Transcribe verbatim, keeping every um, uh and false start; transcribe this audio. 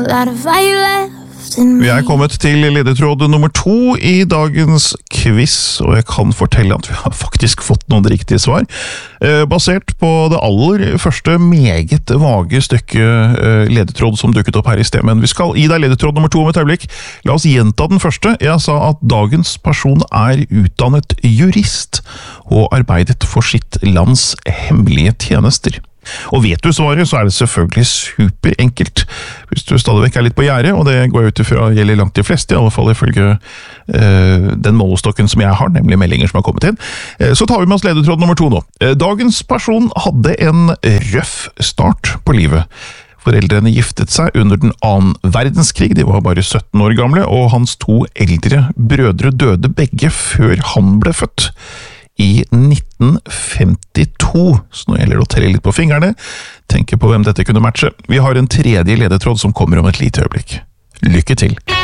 Vi er kommet til ledetråd nummer to i dagens quiz, og jeg kan fortelle at vi har faktisk fått noen riktige svar, eh, basert på det aller første meget vage stykke eh, ledetråd som dukket opp her i sted. Men vi skal gi deg ledetråd nummer to om et øyeblikk. La oss gjenta den første. Jeg sa at dagens person er utdannet jurist og arbeidet for sitt lands hemmelige tjenester. Og vet du svaret, så er det selvfølgelig superenkelt. Hvis du stadig vekk er litt på gjerdet, og det går ut ifra gjelder langt de fleste, i alle fall ifølge eh, den målestokken som jeg har, nemlig meldinger som har kommet inn, eh, så tar vi med oss ledetråd nummer to nå. Eh, dagens person hadde en røff start på livet. Foreldrene giftet seg under den annen verdenskrig, de var bare sytten år gamle, og hans to eldre brødre døde begge før han ble født. I nitten femtito, så nå gjelder det å telle litt på fingrene, tenke på hvem dette kunne matche. Vi har en tredje ledetråd som kommer om et lite øyeblikk. Lykke til!